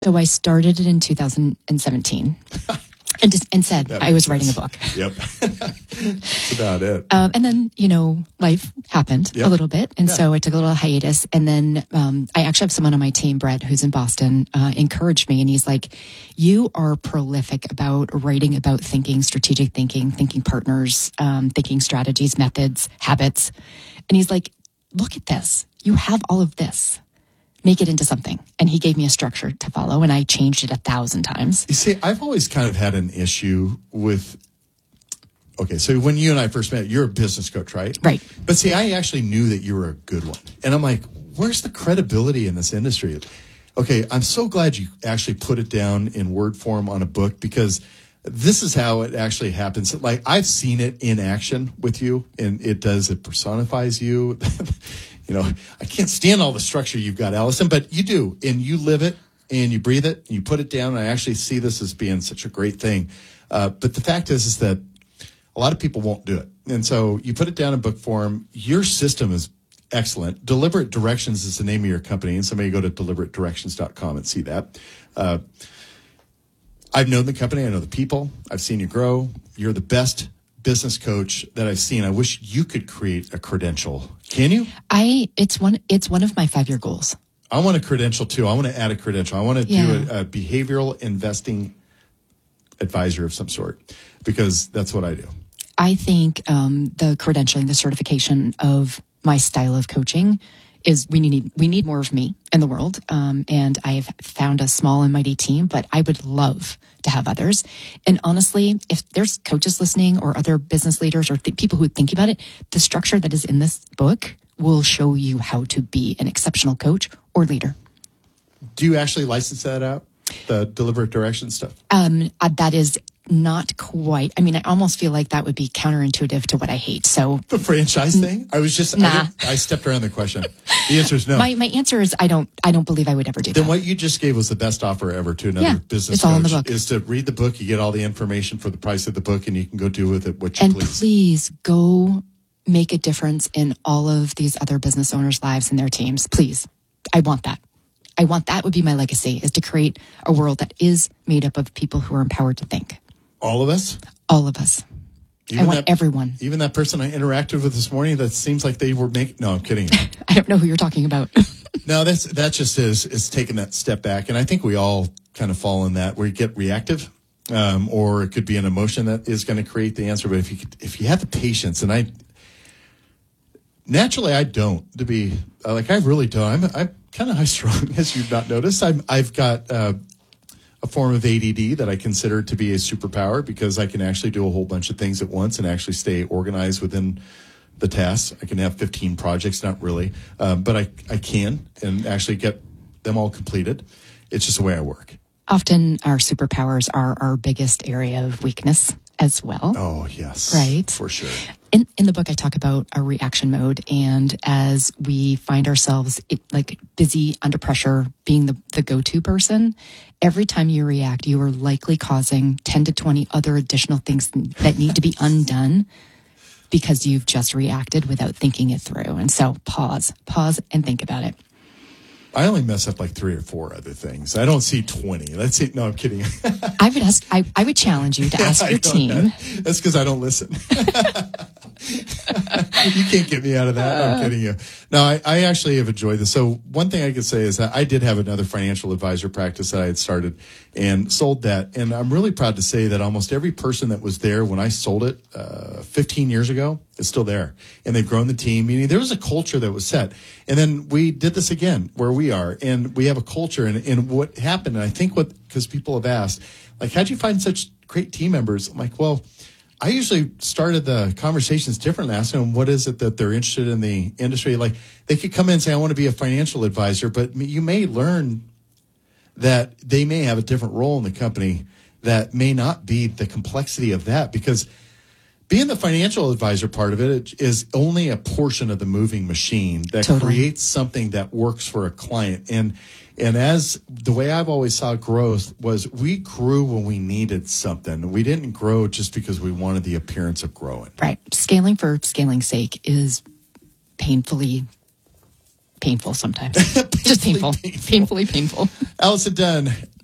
So I started it in 2017 and said I was writing a book. Yep. That's about it. And then, life happened a little bit. And so I took a little hiatus. And then I actually have someone on my team, Brett, who's in Boston, encouraged me. And he's like, you are prolific about writing about thinking, strategic thinking partners, thinking strategies, methods, habits. And he's like, look at this. You have all of this. Make it into something. And he gave me a structure to follow, and I changed it 1,000 times. You see, I've always kind of had an issue with, okay, so when you and I first met, you're a business coach, right? Right. But see, I actually knew that you were a good one. And I'm like, where's the credibility in this industry? Okay, I'm so glad you actually put it down in word form on a book, because this is how it actually happens. Like, I've seen it in action with you, and it personifies you. I can't stand all the structure you've got, Allison, but you do, and you live it, and you breathe it, and you put it down, and I actually see this as being such a great thing. But the fact is that a lot of people won't do it. And so you put it down in book form. Your system is excellent. Deliberate Directions is the name of your company, and somebody go to deliberatedirections.com and see that. I've known the company. I know the people. I've seen you grow. You're the best business coach that I've seen. I wish you could create a credential. Can you? It's one of my 5-year goals. I want a credential too. I want to add a credential. I want to do a behavioral investing advisor of some sort, because that's what I do. I think the credentialing, the certification of my style of coaching is we need more of me in the world. And I have found a small and mighty team, but I would love to have others. And honestly, if there's coaches listening or other business leaders or people who think about it, the structure that is in this book will show you how to be an exceptional coach or leader. Do you actually license that out? The Deliberate Direction stuff? That is not quite. I mean, I almost feel like that would be counterintuitive to what I hate. So the franchise thing? I was just, I stepped around the question. The answer is no. My answer is I don't believe I would ever do that. Then what you just gave was the best offer ever to another business it's coach. all in the book. Is to read the book. You get all the information for the price of the book, and you can go do with it what you and please. And please go make a difference in all of these other business owners' lives and their teams. Please. I want that. Would be my legacy, is to create a world that is made up of people who are empowered to think. All of us? All of us. I want everyone. Even that person I interacted with this morning that seems like they were making... No, I'm kidding. I don't know who you're talking about. No, that just is taking that step back. And I think we all kind of fall in that, where you get reactive, or it could be an emotion that is going to create the answer. But if you have the patience, and I don't, to be like, I really don't. I'm kind of high strung, as you've not noticed. I've got a form of ADD that I consider to be a superpower, because I can actually do a whole bunch of things at once and actually stay organized within the tasks. I can have 15 projects, not really, but I can, and actually get them all completed. It's just the way I work. Often our superpowers are our biggest area of weakness as well. Oh, yes. Right. For sure. In the book, I talk about our reaction mode, and as we find ourselves busy, under pressure, being the go-to person, every time you react, you are likely causing 10 to 20 other additional things that need to be undone because you've just reacted without thinking it through. And so pause and think about it. I only mess up like 3 or 4 other things. I don't see 20. That's it. No, I'm kidding. I would challenge you to ask your team. That's because I don't listen. You can't get me out of that. I'm kidding you. No, I actually have enjoyed this. So one thing I could say is that I did have another financial advisor practice that I had started and sold that. And I'm really proud to say that almost every person that was there when I sold it 15 years ago is still there. And they've grown the team. Meaning there was a culture that was set. And then we did this again where we are. And we have a culture. And what happened, and I think because people have asked, like, how'd you find such great team members? I'm like, well, I usually started the conversations differently, asking them what is it that they're interested in the industry. Like, they could come in and say, I want to be a financial advisor, but you may learn that they may have a different role in the company that may not be the complexity of that, because being the financial advisor part of it is only a portion of the moving machine that creates something that works for a client. And as the way I've always saw growth was, we grew when we needed something. We didn't grow just because we wanted the appearance of growing. Right. Scaling for scaling's sake is painful sometimes. Just painful. Painfully painful. Allison Dunn,